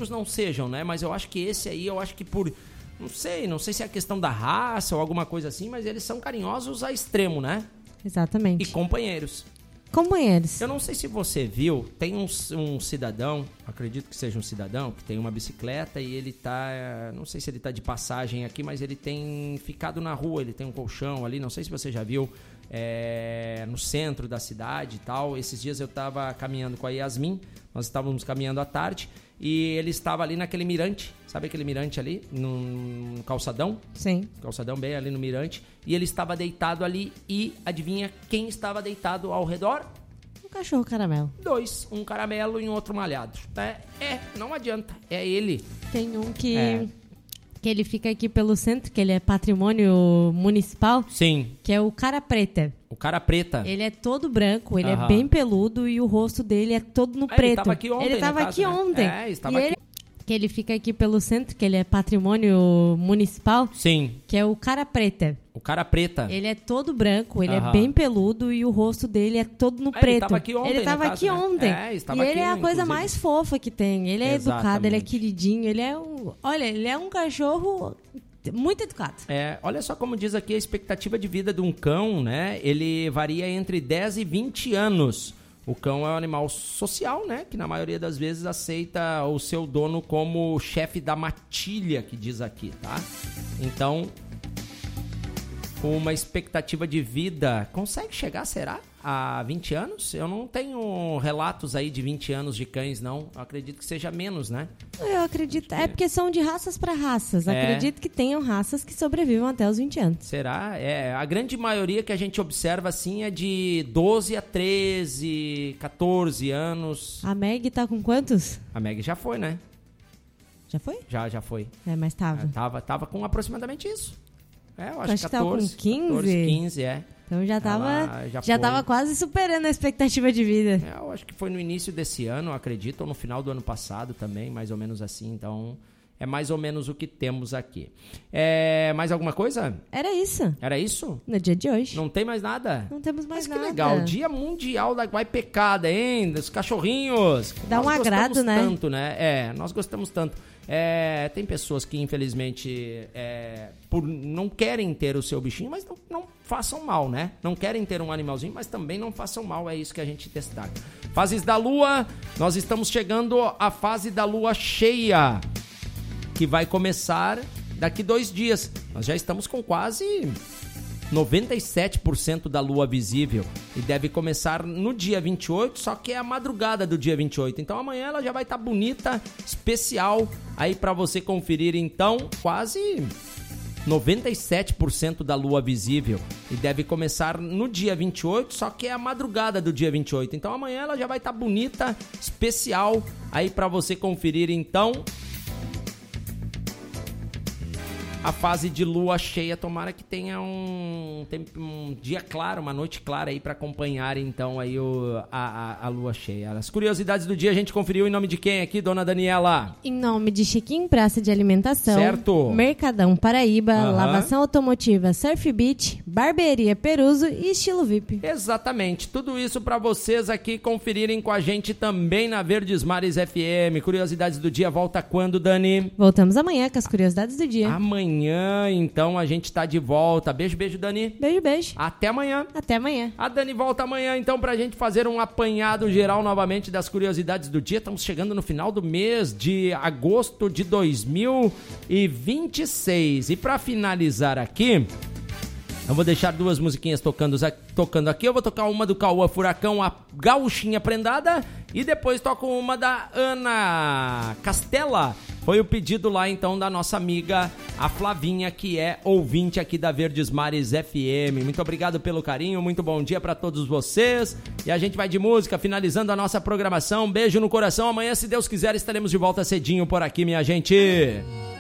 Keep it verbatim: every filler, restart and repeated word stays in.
outros não sejam, né? Mas eu acho que esse aí, eu acho que por... Não sei, não sei se é a questão da raça ou alguma coisa assim, mas eles são carinhosos a extremo, né? Exatamente. E companheiros. Companheiros. Eu não sei se você viu, tem um, um cidadão, acredito que seja um cidadão, que tem uma bicicleta e ele tá, não sei se ele tá de passagem aqui, mas ele tem ficado na rua, ele tem um colchão ali, não sei se você já viu, é, no centro da cidade e tal. Esses dias eu tava caminhando com a Yasmin, nós estávamos caminhando à tarde e ele estava ali naquele mirante, sabe aquele mirante ali, no, no calçadão? Sim. Calçadão bem ali no mirante, e ele estava deitado ali e adivinha quem estava deitado ao redor? Um cachorro caramelo. Dois, um caramelo e um outro malhado. É, é, não adianta, é ele. Tem um que, É. que ele fica aqui pelo centro, que ele é patrimônio municipal, Sim, que é o cara preta. o cara preta. Ele é todo branco, ele Aham. é bem peludo e o rosto dele é todo no Ah, preto. ele estava aqui ontem, Ele no tava caso, aqui né? ontem. É, estava E aqui. ele- que ele fica aqui pelo centro, que ele é patrimônio municipal, Sim, que é o cara preta. o cara preta. Ele é todo branco, ele Aham. é bem peludo e o rosto dele é todo no Ah, ele preto. tava aqui ontem, Ele no tava caso, aqui né? ontem. É, estava e ele aqui, é a coisa inclusive. mais fofa que tem. Ele é educado, ele é Exatamente. queridinho, ele é um... Olha, ele é um cachorro muito educado. É, olha só como diz aqui a expectativa de vida de um cão, né? Ele varia entre dez e vinte anos. O cão é um animal social, né? Que na maioria das vezes aceita o seu dono como chefe da matilha, que diz aqui, tá? Então, uma expectativa de vida... Consegue chegar, será? A vinte anos? Eu não tenho relatos aí de vinte anos de cães, não. Eu acredito que seja menos, né? Eu acredito. É porque são de raças para raças. É. Acredito que tenham raças que sobrevivam até os vinte anos. Será? É, a grande maioria que a gente observa, assim, é de doze a treze, catorze anos. A Meg tá com quantos? A Meg já foi, né? Já foi? Já, já foi. É, mas tava. É, tava, tava com aproximadamente isso. É, eu acho, Acho que que tava com catorze, quinze. catorze, quinze, é. Então já tava, Ela já já foi. tava quase superando a expectativa de vida. É, eu acho que foi no início desse ano, eu acredito, ou no final do ano passado também, mais ou menos assim. Então, é mais ou menos o que temos aqui. É, mais alguma coisa? Era isso. Era isso? No dia de hoje. Não tem mais nada? Não temos mais Mas que nada. legal, Dia Mundial da Guaipecada, hein? Dos cachorrinhos. Dá um Nós agrado, gostamos né? tanto, né? É, nós gostamos tanto. É, tem pessoas que, infelizmente, é, por, não querem ter o seu bichinho, mas não, não façam mal, né? Não querem ter um animalzinho, mas também não façam mal. É isso que a gente destaca. Fases da Lua. Nós estamos chegando à fase da Lua cheia, que vai começar daqui dois dias. Nós já estamos com quase noventa e sete por cento da lua visível e deve começar no dia vinte e oito, só que é a madrugada do dia vinte e oito. Então amanhã ela já vai estar bonita, especial aí para você conferir. Então, quase noventa e sete por cento da lua visível e deve começar no dia vinte e oito, só que é a madrugada do dia vinte e oito. Então amanhã ela já vai estar bonita, especial aí para você conferir. Então, a fase de lua cheia, tomara que tenha um, um dia claro, uma noite clara aí para acompanhar então aí o, a, a, a lua cheia. As curiosidades do dia a gente conferiu em nome de quem aqui, dona Daniela? Em nome de Chiquinho Praça de Alimentação, Certo. Mercadão Paraíba, Aham. Lavação Automotiva Surf Beach, Barbearia Peruso e Estilo V I P. Exatamente, tudo isso para vocês aqui conferirem com a gente também na Verdes Mares F M. Curiosidades do dia volta quando, Dani? Voltamos amanhã com as curiosidades do dia. Amanhã, então, a gente tá de volta. Beijo, beijo, Dani. Beijo, beijo. Até amanhã. Até amanhã. A Dani volta amanhã, então, pra gente fazer um apanhado geral novamente das curiosidades do dia. Estamos chegando no final do mês de agosto de dois mil e vinte e seis. E pra finalizar aqui, eu vou deixar duas musiquinhas tocando, tocando aqui. Eu vou tocar uma do Cauã Furacão, a Gauchinha Prendada. E depois toco uma da Ana Castela. Foi o pedido lá, então, da nossa amiga, a Flavinha, que é ouvinte aqui da Verdes Mares F M. Muito obrigado pelo carinho, muito bom dia pra todos vocês. E a gente vai de música, finalizando a nossa programação. Beijo no coração. Amanhã, se Deus quiser, estaremos de volta cedinho por aqui, minha gente.